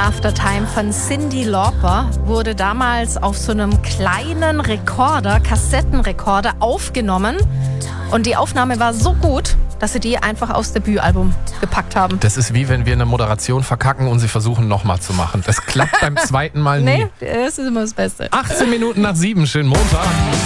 Aftertime von Cyndi Lauper wurde damals auf so einem kleinen Rekorder, Kassettenrekorder aufgenommen. Und die Aufnahme war so gut, dass sie die einfach aufs Debütalbum gepackt haben. Das ist wie wenn wir eine Moderation verkacken und sie versuchen nochmal zu machen. Das klappt beim zweiten Mal nie. Nee, das ist immer das Beste. 18 Minuten nach 7, schönen Montag.